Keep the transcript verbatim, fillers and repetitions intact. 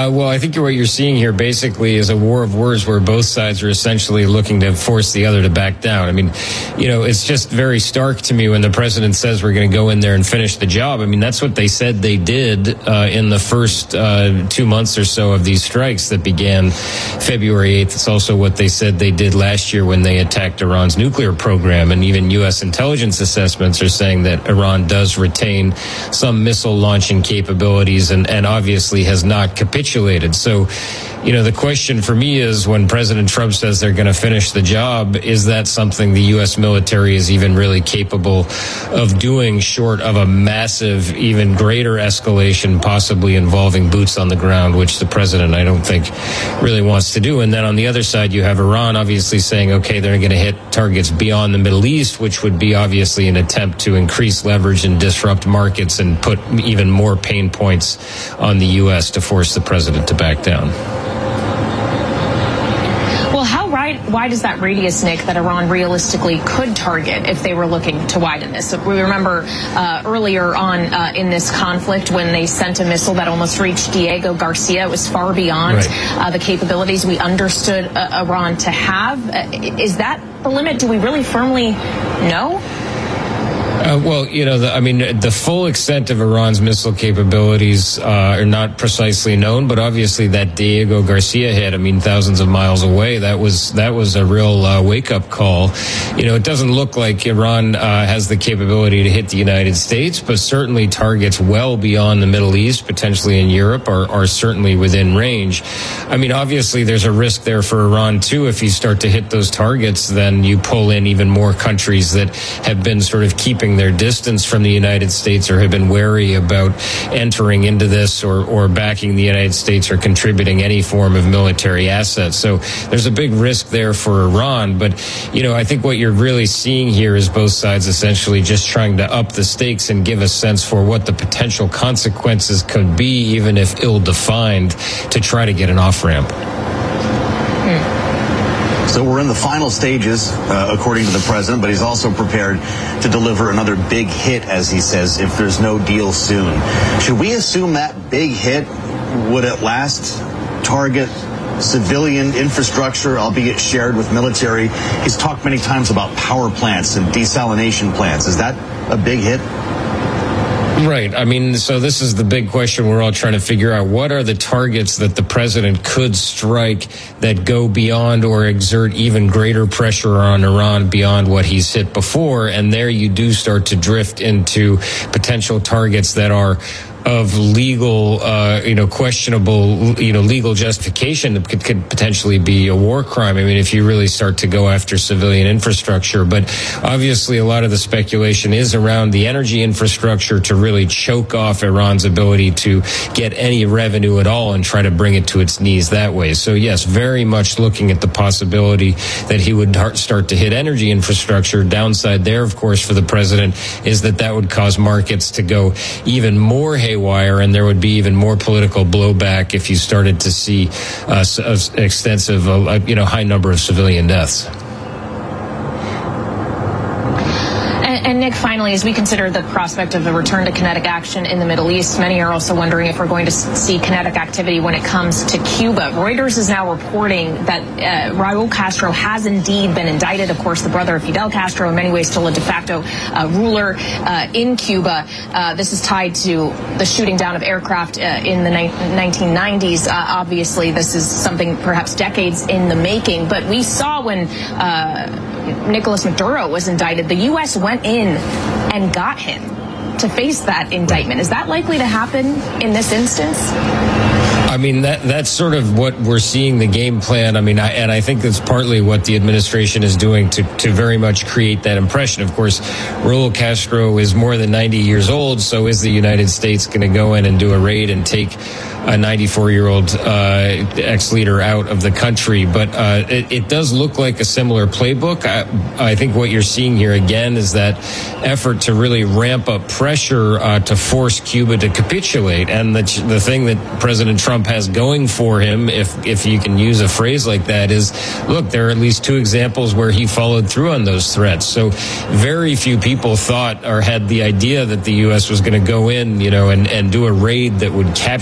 Uh, well, I think what you're seeing here basically is a war of words where both sides are essentially looking to force the other to back down. I mean, you know, it's just very stark to me when the president says we're going to go in there and finish the job. I mean, that's what they said they did uh, in the first uh, two months or so of these strikes that began February eighth. It's also what they said they did last year when they attacked Iran's nuclear program. And even U S intelligence assessments are saying that Iran does retain some missile launching capabilities and, and obviously has not capitulated. So, you know, the question for me is when President Trump says they're going to finish the job, is that something the U S military is even really capable of doing short of a massive, even greater escalation, possibly involving boots on the ground, which the president, I don't think, really wants to do. And then on the other side, you have Iran obviously saying, okay, they're going to hit targets beyond the Middle East, which would be obviously an attempt to increase leverage and disrupt markets and put even more pain points on the U S to force the president to back down. Well, how wide is that radius, Nick, that Iran realistically could target if they were looking to widen this? So we remember uh, earlier on uh, in this conflict when they sent a missile that almost reached Diego Garcia. It was far beyond right. uh, the capabilities we understood uh, Iran to have. Uh, is that the limit? Do we really firmly know? Uh, well, you know, the, I mean, the full extent of Iran's missile capabilities uh, are not precisely known, but obviously that Diego Garcia hit, I mean, thousands of miles away, that was that was a real uh, wake-up call. You know, it doesn't look like Iran uh, has the capability to hit the United States, but certainly targets well beyond the Middle East, potentially in Europe, are, are certainly within range. I mean, obviously there's a risk there for Iran, too. If you start to hit those targets, then you pull in even more countries that have been sort of keeping their distance from the United States or have been wary about entering into this or, or backing the United States or contributing any form of military assets. So there's a big risk there for Iran. But, you know, I think what you're really seeing here is both sides essentially just trying to up the stakes and give a sense for what the potential consequences could be, even if ill-defined, to try to get an off-ramp. Hmm. So we're in the final stages, uh, according to the president, but he's also prepared to deliver another big hit, as he says, if there's no deal soon. Should we assume that big hit would at last target civilian infrastructure, albeit shared with military? He's talked many times about power plants and desalination plants. Is that a big hit? Right. I mean, so this is the big question we're all trying to figure out. What are the targets that the president could strike that go beyond or exert even greater pressure on Iran beyond what he's hit before? And there you do start to drift into potential targets that are of legal, uh, you know, questionable, you know, legal justification that could, could potentially be a war crime. I mean, if you really start to go after civilian infrastructure. But obviously, a lot of the speculation is around the energy infrastructure to really choke off Iran's ability to get any revenue at all and try to bring it to its knees that way. So, yes, very much looking at the possibility that he would start to hit energy infrastructure. Downside there, of course, for the president is that that would cause markets to go even more haywire, and there would be even more political blowback if you started to see uh, an extensive, uh, you know, high number of civilian deaths. And Nick, finally, as we consider the prospect of a return to kinetic action in the Middle East, many are also wondering if we're going to see kinetic activity when it comes to Cuba. Reuters is now reporting that uh, Raul Castro has indeed been indicted. Of course, the brother of Fidel Castro, in many ways still a de facto uh, ruler uh, in Cuba. Uh, this is tied to the shooting down of aircraft uh, in the nineteen nineties. Uh, obviously, this is something perhaps decades in the making. But we saw when uh, Nicolas Maduro was indicted, the U S went in and got him to face that indictment. Is that likely to happen in this instance? I mean, that that's sort of what we're seeing, the game plan. I mean, I, and I think that's partly what the administration is doing to, to very much create that impression. Of course, Raul Castro is more than ninety years old, so is the United States going to go in and do a raid and take a ninety-four-year-old uh, ex-leader out of the country? But uh, it, it does look like a similar playbook. I, I think what you're seeing here, again, is that effort to really ramp up pressure uh, to force Cuba to capitulate. And the, the thing that President Trump has going for him, if if you can use a phrase like that, is, look, there are at least two examples where he followed through on those threats. So very few people thought or had the idea that the U S was going to go in, you know, and, and do a raid that would capture